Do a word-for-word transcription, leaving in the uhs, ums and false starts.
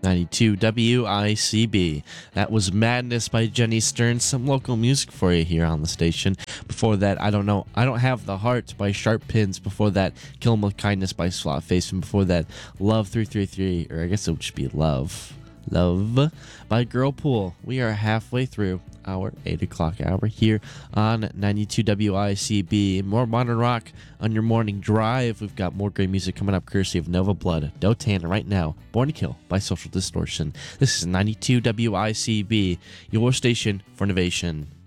ninety-two W I C B. That was Madness by Jenny Stern. Some local music for you here on the station. Before that, I don't know, I Don't Have the Heart by Sharp Pins. Before that, Kill 'Em With Kindness by Slotface. And before that, Love three three three, or I guess it would just be Love. Love by Girlpool. We are halfway through our eight o'clock hour here on ninety-two W I C B. More modern rock on your morning drive. We've got more great music coming up courtesy of Nova Blood, Dotan, right now, Born to Kill by Social Distortion. This is ninety-two W I C B, your station for innovation.